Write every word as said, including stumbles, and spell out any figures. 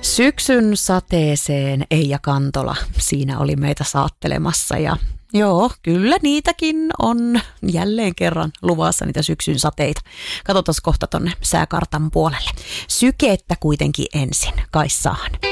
Syksyn sateeseen Eija Kantola siinä oli meitä saattelemassa ja joo, kyllä niitäkin on jälleen kerran luvassa niitä syksyn sateita. Katsotaan kohta tonne sääkartan puolelle. Sykeettä kuitenkin ensin, kai saan.